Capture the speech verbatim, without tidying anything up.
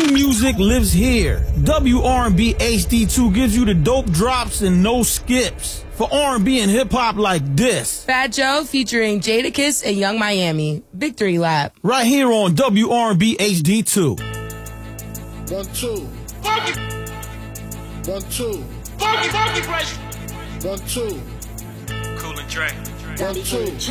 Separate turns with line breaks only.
New music lives here. W R and B H D two gives you the dope drops and no skips. For R and B and hip-hop like this.
Fat Joe featuring Jadakiss and Young Miami. Victory Lap.
Right here on W R and B H D two.
One, two.
Funky.
One, two.
Funky, funky, fresh.
One, two.
Cool and Dre.
One, two.